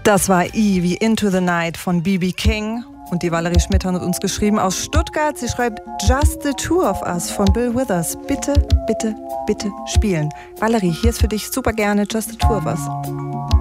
Das war I wie Into the Night von B.B. King. Und die Valerie Schmidt hat uns geschrieben aus Stuttgart. Sie schreibt Just the Two of Us von Bill Withers. Bitte, bitte, bitte spielen. Valerie, hier ist für dich super gerne Just the Two of Us.